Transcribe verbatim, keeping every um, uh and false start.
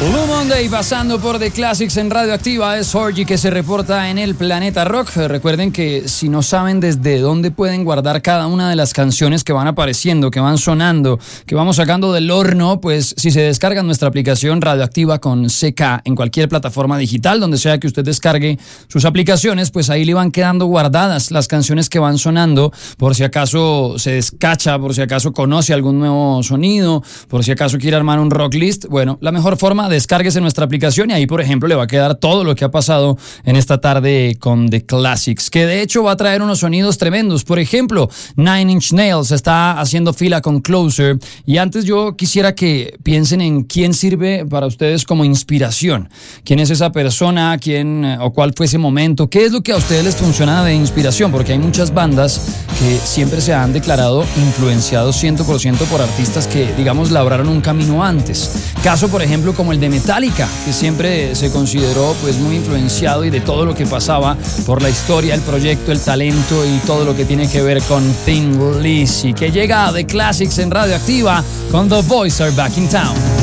Blue Monday pasando por The Classics en Radioactiva. Es Orgy que se reporta en el Planeta Rock. Recuerden que si no saben desde dónde pueden guardar cada una de las canciones que van apareciendo, que van sonando, que vamos sacando del horno, pues si se descargan nuestra aplicación Radioactiva con C K en cualquier plataforma digital, donde sea que usted descargue sus aplicaciones, pues ahí le van quedando guardadas las canciones que van sonando, por si acaso se descacha, por si acaso conoce algún nuevo sonido, por si acaso quiere armar un rock list. Bueno, la mejor forma, descárguese nuestra aplicación y ahí, por ejemplo, le va a quedar todo lo que ha pasado en esta tarde con The Classics, que de hecho va a traer unos sonidos tremendos. Por ejemplo, Nine Inch Nails está haciendo fila con Closer, y antes yo quisiera que piensen en quién sirve para ustedes como inspiración. ¿Quién es esa persona? ¿Quién o cuál fue ese momento? ¿Qué es lo que a ustedes les funciona de inspiración? Porque hay muchas bandas que siempre se han declarado influenciados cien por ciento por artistas que, digamos, labraron un camino antes. Caso, por ejemplo, como el de Metallica, que siempre se consideró pues muy influenciado y de todo lo que pasaba por la historia, el proyecto, el talento y todo lo que tiene que ver con Thin Lizzy, que llega a The Classics en Radioactiva con The Boys Are Back in Town.